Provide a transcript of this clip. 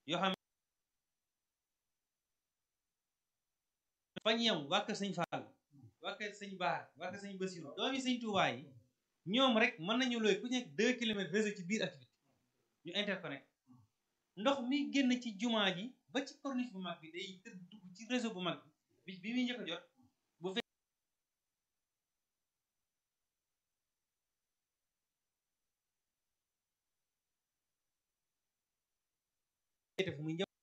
yoo xam ne fañ yem waa kër sëñ Fall waa kër sëñ Baar waa kër sëñ Basiru doomi sëñ Tuubaa yi ñoom rek mën nañu looy ku nekk 2 kilomètres réseau ci biir activité ñu interconnecté ndox mi génn ci jumaa ji ba ci corniche bu mag bi day tëdd dugg ci réseau bu mag bi bi muy njëkk a jot bu fekkee muy